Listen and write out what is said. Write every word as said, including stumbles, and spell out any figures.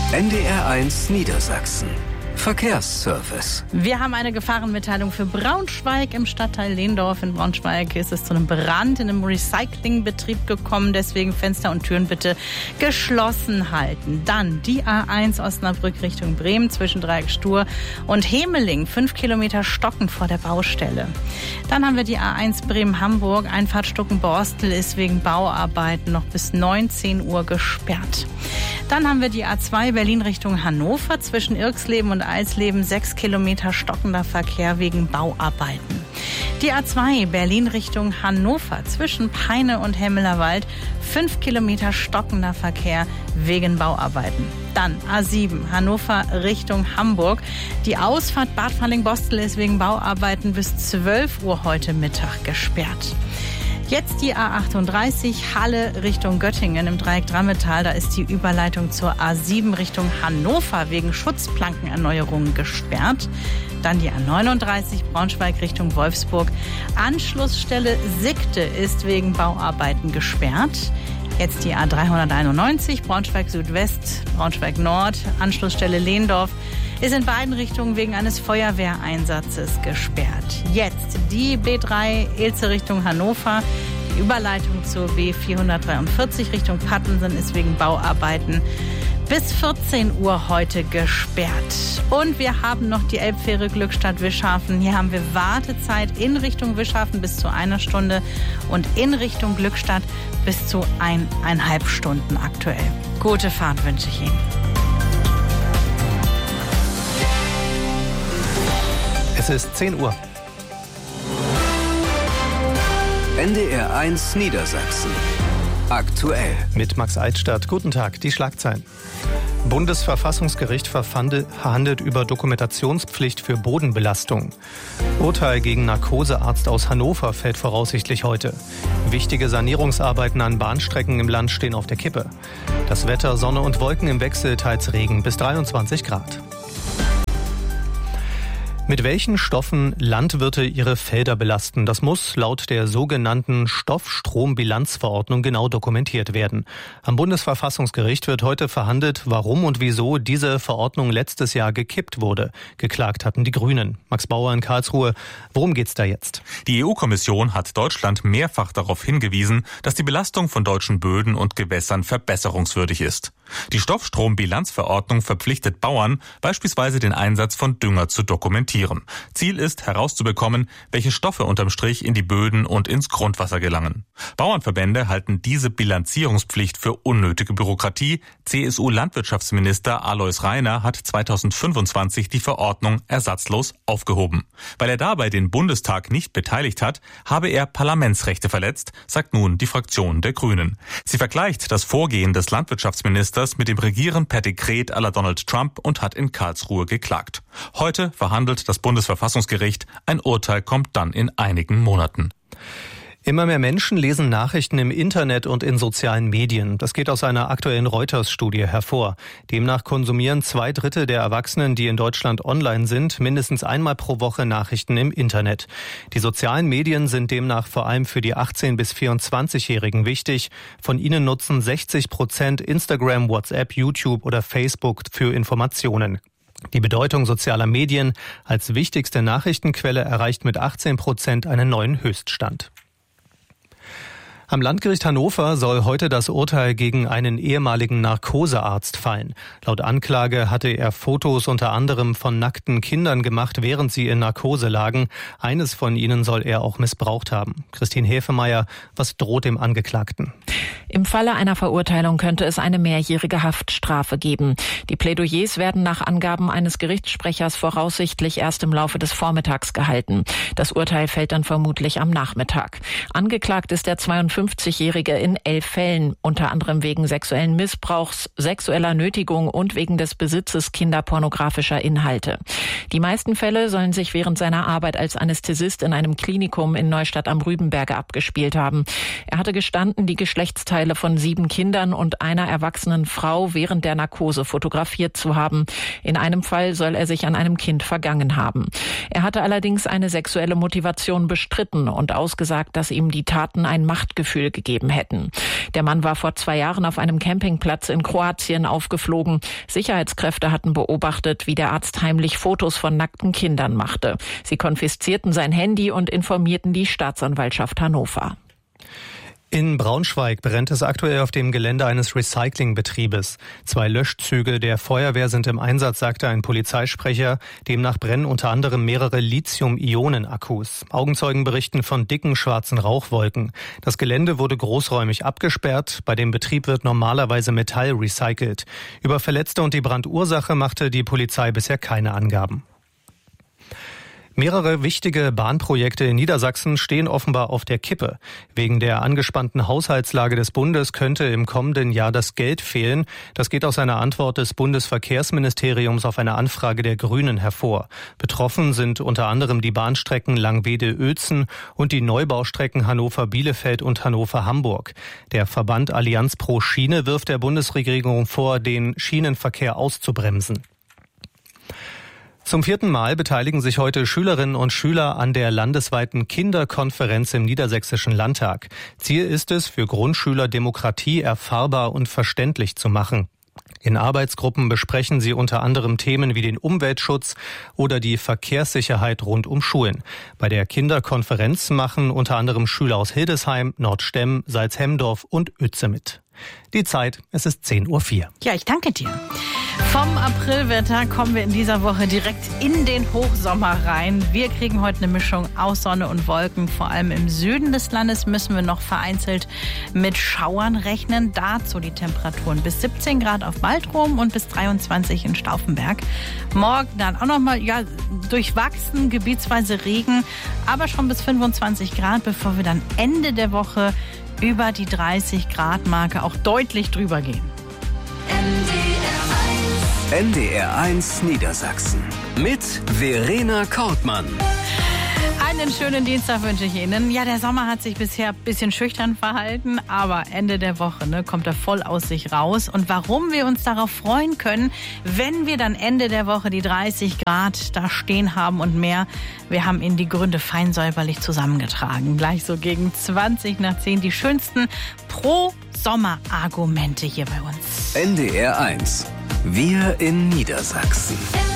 N D R eins Niedersachsen. Verkehrsservice. Wir haben eine Gefahrenmitteilung für Braunschweig. Im Stadtteil Lehndorf in Braunschweig ist es zu einem Brand in einem Recyclingbetrieb gekommen. Deswegen Fenster und Türen bitte geschlossen halten. Dann die A eins Osnabrück Richtung Bremen zwischen Dreieck-Stur und Hemeling. Fünf Kilometer stocken vor der Baustelle. Dann haben wir die A eins Bremen-Hamburg. Einfahrt Stuckenborstel ist wegen Bauarbeiten noch bis neunzehn Uhr gesperrt. Dann haben wir die A zwei Berlin Richtung Hannover zwischen Irxleben und Eisleben. Sechs Kilometer stockender Verkehr wegen Bauarbeiten. Die A zwei Berlin Richtung Hannover zwischen Peine und Hemmelerwald. Fünf Kilometer stockender Verkehr wegen Bauarbeiten. Dann A sieben Hannover Richtung Hamburg. Die Ausfahrt Bad Falling-Bostel ist wegen Bauarbeiten bis zwölf Uhr heute Mittag gesperrt. Jetzt die A achtunddreißig Halle Richtung Göttingen im Dreieck Drammetal. Da ist die Überleitung zur A sieben Richtung Hannover wegen Schutzplankenerneuerungen gesperrt. Dann die A neununddreißig Braunschweig Richtung Wolfsburg. Anschlussstelle Sickte ist wegen Bauarbeiten gesperrt. Jetzt die A dreihunderteinundneunzig Braunschweig Südwest, Braunschweig Nord. Anschlussstelle Lehndorf ist in beiden Richtungen wegen eines Feuerwehreinsatzes gesperrt. Jetzt die B drei Ilze Richtung Hannover. Die Überleitung zur B vierhundertdreiundvierzig Richtung Pattensen ist wegen Bauarbeiten bis vierzehn Uhr heute gesperrt. Und wir haben noch die Elbfähre Glückstadt-Wischhafen. Hier haben wir Wartezeit in Richtung Wischhafen bis zu einer Stunde und in Richtung Glückstadt bis zu eineinhalb Stunden aktuell. Gute Fahrt wünsche ich Ihnen. Es ist zehn Uhr. N D R eins Niedersachsen. Aktuell. Mit Max Eitstadt. Guten Tag, die Schlagzeilen. Bundesverfassungsgericht verhandelt über Dokumentationspflicht für Bodenbelastung. Urteil gegen Narkosearzt aus Hannover fällt voraussichtlich heute. Wichtige Sanierungsarbeiten an Bahnstrecken im Land stehen auf der Kippe. Das Wetter, Sonne und Wolken im Wechsel, teils Regen bis dreiundzwanzig Grad. Mit welchen Stoffen Landwirte ihre Felder belasten, das muss laut der sogenannten Stoffstrombilanzverordnung genau dokumentiert werden. Am Bundesverfassungsgericht wird heute verhandelt, warum und wieso diese Verordnung letztes Jahr gekippt wurde. Geklagt hatten die Grünen. Max Bauer in Karlsruhe. Worum geht's da jetzt? Die E U-Kommission hat Deutschland mehrfach darauf hingewiesen, dass die Belastung von deutschen Böden und Gewässern verbesserungswürdig ist. Die Stoffstrombilanzverordnung verpflichtet Bauern, beispielsweise den Einsatz von Dünger zu dokumentieren. Ziel ist, herauszubekommen, welche Stoffe unterm Strich in die Böden und ins Grundwasser gelangen. Bauernverbände halten diese Bilanzierungspflicht für unnötige Bürokratie. C S U-Landwirtschaftsminister Alois Rainer hat zweitausendfünfundzwanzig die Verordnung ersatzlos aufgehoben. Weil er dabei den Bundestag nicht beteiligt hat, habe er Parlamentsrechte verletzt, sagt nun die Fraktion der Grünen. Sie vergleicht das Vorgehen des Landwirtschaftsministers mit dem Regieren per Dekret à la Donald Trump und hat in Karlsruhe geklagt. Heute verhandelt das Bundesverfassungsgericht. Ein Urteil kommt dann in einigen Monaten. Immer mehr Menschen lesen Nachrichten im Internet und in sozialen Medien. Das geht aus einer aktuellen Reuters-Studie hervor. Demnach konsumieren zwei Drittel der Erwachsenen, die in Deutschland online sind, mindestens einmal pro Woche Nachrichten im Internet. Die sozialen Medien sind demnach vor allem für die achtzehn- bis vierundzwanzigjährigen wichtig. Von ihnen nutzen sechzig Prozent Instagram, WhatsApp, YouTube oder Facebook für Informationen. Die Bedeutung sozialer Medien als wichtigste Nachrichtenquelle erreicht mit achtzehn Prozent einen neuen Höchststand. Am Landgericht Hannover soll heute das Urteil gegen einen ehemaligen Narkosearzt fallen. Laut Anklage hatte er Fotos unter anderem von nackten Kindern gemacht, während sie in Narkose lagen. Eines von ihnen soll er auch missbraucht haben. Christine Hefemeyer, was droht dem Angeklagten? Im Falle einer Verurteilung könnte es eine mehrjährige Haftstrafe geben. Die Plädoyers werden nach Angaben eines Gerichtssprechers voraussichtlich erst im Laufe des Vormittags gehalten. Das Urteil fällt dann vermutlich am Nachmittag. Angeklagt ist der zweiundfünfzigjährige in elf Fällen, unter anderem wegen sexuellen Missbrauchs, sexueller Nötigung und wegen des Besitzes kinderpornografischer Inhalte. Die meisten Fälle sollen sich während seiner Arbeit als Anästhesist in einem Klinikum in Neustadt am Rübenberge abgespielt haben. Er hatte gestanden, die Geschlechtsteile Körperteile von sieben Kindern und einer erwachsenen Frau während der Narkose fotografiert zu haben. In einem Fall soll er sich an einem Kind vergangen haben. Er hatte allerdings eine sexuelle Motivation bestritten und ausgesagt, dass ihm die Taten ein Machtgefühl gegeben hätten. Der Mann war vor zwei Jahren auf einem Campingplatz in Kroatien aufgeflogen. Sicherheitskräfte hatten beobachtet, wie der Arzt heimlich Fotos von nackten Kindern machte. Sie konfiszierten sein Handy und informierten die Staatsanwaltschaft Hannover. In Braunschweig brennt es aktuell auf dem Gelände eines Recyclingbetriebes. Zwei Löschzüge der Feuerwehr sind im Einsatz, sagte ein Polizeisprecher. Demnach brennen unter anderem mehrere Lithium-Ionen-Akkus. Augenzeugen berichten von dicken schwarzen Rauchwolken. Das Gelände wurde großräumig abgesperrt. Bei dem Betrieb wird normalerweise Metall recycelt. Über Verletzte und die Brandursache machte die Polizei bisher keine Angaben. Mehrere wichtige Bahnprojekte in Niedersachsen stehen offenbar auf der Kippe. Wegen der angespannten Haushaltslage des Bundes könnte im kommenden Jahr das Geld fehlen. Das geht aus einer Antwort des Bundesverkehrsministeriums auf eine Anfrage der Grünen hervor. Betroffen sind unter anderem die Bahnstrecken Langwede-Uelzen und die Neubaustrecken Hannover-Bielefeld und Hannover-Hamburg. Der Verband Allianz pro Schiene wirft der Bundesregierung vor, den Schienenverkehr auszubremsen. Zum vierten Mal beteiligen sich heute Schülerinnen und Schüler an der landesweiten Kinderkonferenz im Niedersächsischen Landtag. Ziel ist es, für Grundschüler Demokratie erfahrbar und verständlich zu machen. In Arbeitsgruppen besprechen sie unter anderem Themen wie den Umweltschutz oder die Verkehrssicherheit rund um Schulen. Bei der Kinderkonferenz machen unter anderem Schüler aus Hildesheim, Nordstemm, Salzhemdorf und Uetze mit. Die Zeit, es ist zehn Uhr vier. Ja, ich danke dir. Vom Aprilwetter kommen wir in dieser Woche direkt in den Hochsommer rein. Wir kriegen heute eine Mischung aus Sonne und Wolken. Vor allem im Süden des Landes müssen wir noch vereinzelt mit Schauern rechnen. Dazu die Temperaturen bis siebzehn Grad auf Baltrum und bis dreiundzwanzig in Stauffenberg. Morgen dann auch nochmal ja, durchwachsen, gebietsweise Regen, aber schon bis fünfundzwanzig Grad, bevor wir dann Ende der Woche über die dreißig Grad Marke auch deutlich drüber gehen. N D R eins Niedersachsen mit Verena Kortmann. Einen schönen Dienstag wünsche ich Ihnen. Ja, der Sommer hat sich bisher ein bisschen schüchtern verhalten, aber Ende der Woche ne, kommt er voll aus sich raus. Und warum wir uns darauf freuen können, wenn wir dann Ende der Woche die dreißig Grad da stehen haben und mehr, wir haben Ihnen die Gründe fein säuberlich zusammengetragen. Gleich so gegen zwanzig nach zehn die schönsten Pro-Sommer-Argumente hier bei uns. N D R eins. Wir in Niedersachsen.